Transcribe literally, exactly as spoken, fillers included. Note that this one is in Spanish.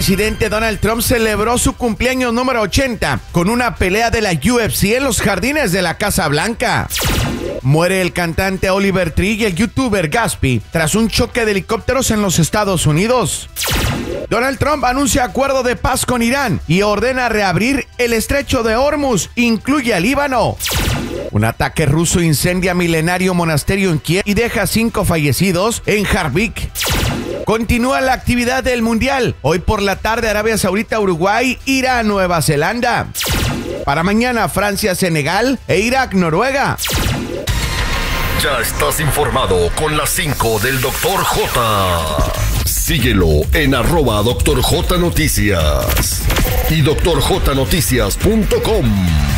presidente Donald Trump celebró su cumpleaños número ochenta con una pelea de la U F C en los jardines de la Casa Blanca. Muere el cantante Oliver Tree y el youtuber Gatsby tras un choque de helicópteros en los Estados Unidos. Donald Trump anuncia acuerdo de paz con Irán y ordena reabrir el estrecho de Hormuz, incluye a Líbano. Un ataque ruso incendia milenario monasterio en Kiev y deja cinco fallecidos en Jarvik. Continúa la actividad del Mundial. Hoy por la tarde Arabia Saudita, Uruguay, Irán, Nueva Zelanda. Para mañana Francia, Senegal e Irak, Noruega. Ya estás informado con las cinco del doctor J. Síguelo en arroba doctor J Noticias y doctor j noticias punto com.